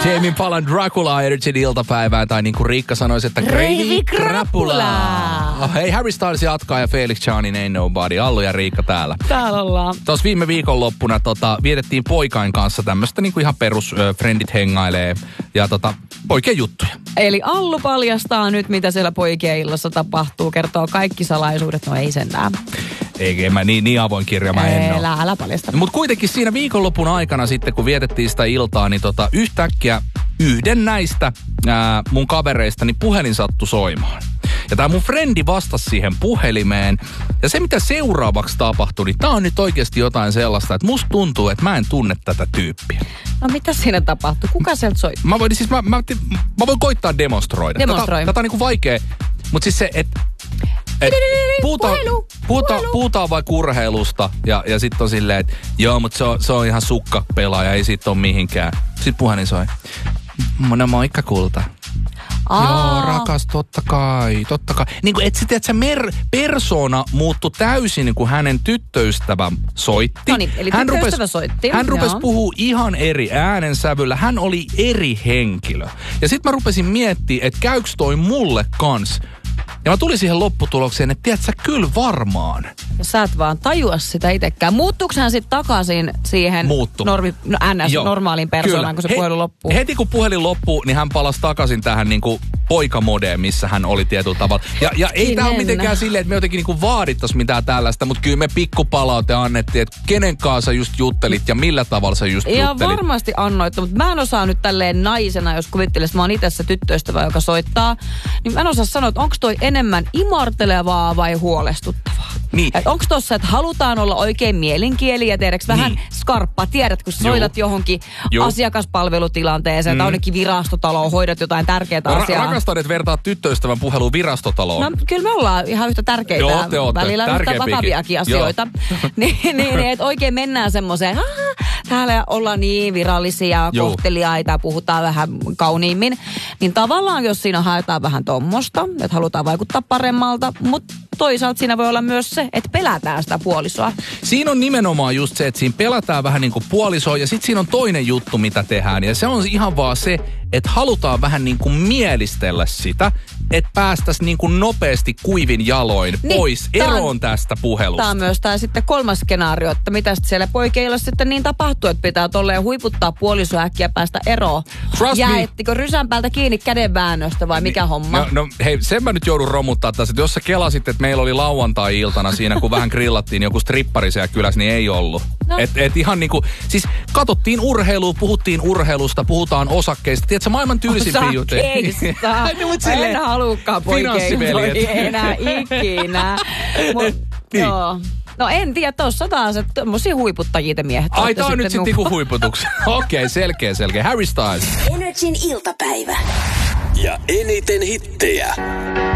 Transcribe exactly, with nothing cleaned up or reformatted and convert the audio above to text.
Tame Impalan Dracula Energyn iltapäivään, tai niin kuin Riikka sanoisi, että Gravy Crapula. Oh, hei, Harry Styles jatkaa ja Felix Janin Ain't Nobody. Allu ja Riikka täällä. Täällä ollaan. Tuossa viime viikonloppuna tota, vietettiin poikain kanssa tämmöistä niin kuin ihan perus ö, frendit hengailee ja tota, poikien juttuja. Eli Allu paljastaa nyt, mitä siellä poikien illassa tapahtuu, kertoo kaikki salaisuudet, no ei sen nää. Eikä mä niin, niin avoin kirja mä en Älä, älä paljasta. Mutta kuitenkin siinä viikonlopun aikana sitten, kun vietettiin sitä iltaa, niin tota, yhtäkkiä yhden näistä ää, mun kavereista, niin puhelin sattui soimaan. Ja tää mun frendi vastasi siihen puhelimeen. Ja se, mitä seuraavaksi tapahtui, niin tää on nyt oikeasti jotain sellaista, että musta tuntuu, että mä en tunne tätä tyyppiä. No mitä siinä tapahtui? Kuka sieltä soi? Mä voin, siis mä, mä, mä voin koittaa demonstroida. Demonstroi. Tätä, tätä on niinku vaikea. Mutta siis se, että et, puhutaan, puhelu, puhutaan, puhelu. puhutaan vaikka urheilusta ja, ja sitten on silleen, että joo, mutta se on, se on ihan sukkapelaaja, ei siitä ole mihinkään. Sitten puhelin soi. No moikka kulta. Aa. Joo, rakas, totta kai, totta kai. Niin kuin, et sä tiedät, se mer- persona muuttui täysin, niin kuin hänen tyttöystävä soitti. No niin, eli hän tyttöystävä rupes, soitti. Hän rupesi Joo. puhua ihan eri äänensävyllä. Hän oli eri henkilö. Ja sit mä rupesin miettimään, että käyks toi mulle kans. Ja mä tulin siihen lopputulokseen, että tiedät sä, kyllä varmaan. Ja sä et vaan tajua sitä itsekään. Muuttuuko hän sitten takaisin siihen Muuttu. normi, no, N S-normaaliin persoonaan, kun se He, puhelu loppuu? Heti kun puhelin loppuu, niin hän palasi takaisin tähän niinku poikamodeen, missä hän oli tietyllä tavalla. Ja, ja ei tää ole mitenkään silleen, että me jotenkin niinku vaadittais mitään tällaista, mutta kyllä me pikkupalaute annettiin, että kenen kanssa sä just juttelit ja millä tavalla sä just Ihan juttelit. varmasti annoitte, mutta mä en osaa nyt tälleen naisena, jos kuvittelis, että mä oon itse se tyttöystävä, joka soittaa, niin mä en osaa sanoa, että onko toi enemmän imartelevaa vai huolestuttavaa. Niin. Onko tossa, että halutaan olla oikein mielenkieli ja tiedätkö vähän niin. skarppa, tiedät, kun sä soitat johonkin Juu. asiakaspalvelutilanteeseen mm. tai jonnekin virastotaloon, hoidat jotain tärkeää Ra- asiaa. Rakastan, että vertaa tyttöystävän puheluun virastotaloon. No kyllä me ollaan ihan yhtä tärkeitä. Joo, te ootte. Välillä yhtä Tärkeämpiäkin. vakaviakin asioita. niin, niin, niin, että oikein mennään semmoiseen, täällä ollaan niin virallisia, Joo. kohteliaita, puhutaan vähän kauniimmin. Niin tavallaan, jos siinä haetaan vähän tommosta, että halutaan vaikuttaa paremmalta, mutta toisaalta siinä voi olla myös se, että pelätään sitä puolisoa. Siinä on nimenomaan just se, että siinä pelätään vähän niin kuin puolisoa ja sitten siinä on toinen juttu, mitä tehdään. Ja se on ihan vaan se, että halutaan vähän niin kuin mielistellä sitä, että päästäisiin niin kuin nopeasti kuivin jaloin niin, pois eroon tästä puhelusta. Tämä on myös tämä sitten kolmas skenaario, että mitä siellä poikeilla sitten niin tapahtuu, että pitää tolleen huiputtaa puolisoa äkkiä päästä eroon. Trust ja me. ettikö rysän päältä kiinni kädenväännöstä vai mikä homma? No, no hei, sen mä nyt joudun romuttaa tässä, että jos sä kelasit, että meillä oli lauantai-iltana siinä, kun vähän grillattiin joku strippari siellä kylässä, niin ei ollut. No. Et, et ihan niinku, siis katsottiin urheilua, puhuttiin urheilusta, puhutaan osakkeista. Tiedätkö, maailman tylsimpiä juttuja. Osakkeista. En halukaan poikeiltoihin enää ikinä. Mut, niin. Joo. No en tiedä, tossa taas, että tommosia huiputtajia te miehet. Ai, tää on nyt sitten niinku huiputuksia. Okei, okay, selkeä, selkeä. Harry Styles. Energin iltapäivä. Ja eniten hittejä.